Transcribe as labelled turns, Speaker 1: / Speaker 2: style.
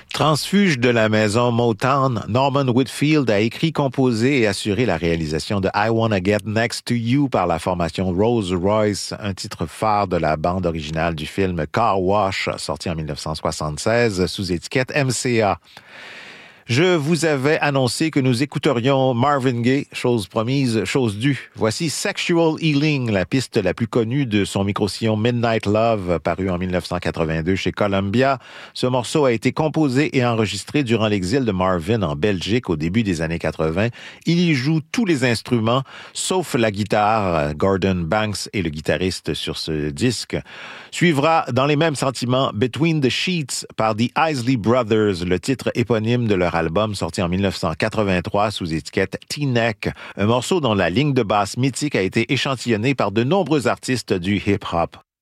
Speaker 1: Transfuge de la maison Motown, Norman Whitfield a écrit, composé et assuré la réalisation de I Wanna Get Next to You par la formation Rolls-Royce, un titre phare de la bande originale du film Car Wash, sorti en 1976 sous étiquette MCA. Je vous avais annoncé que nous écouterions Marvin Gaye, chose promise, chose due. Voici Sexual Healing, la piste la plus connue de son micro-sillon Midnight Love, paru en 1982 chez Columbia. Ce morceau a été composé et enregistré durant l'exil de Marvin en Belgique au début des années 80. Il y joue tous les instruments, sauf la guitare. Gordon Banks est le guitariste sur ce disque. Suivra, dans les mêmes sentiments, Between the Sheets par The Isley Brothers, le titre éponyme de leur album sorti en 1983 sous étiquette T-Neck, un morceau dont la ligne de basse mythique a été échantillonnée par de nombreux artistes du hip-hop.